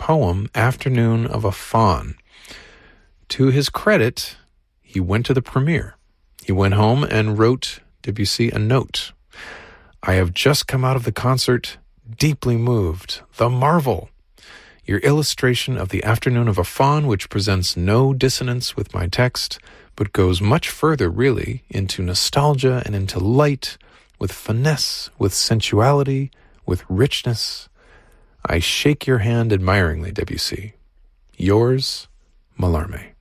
poem Afternoon of a Faun. To his credit, he went to the premiere. He went home and wrote Debussy a note. I have just come out of the concert, deeply moved. The marvel! Your illustration of the Afternoon of a Faun, which presents no dissonance with my text, but goes much further, really, into nostalgia and into light, with finesse, with sensuality, with richness. I shake your hand admiringly, Debussy. Yours, Mallarmé.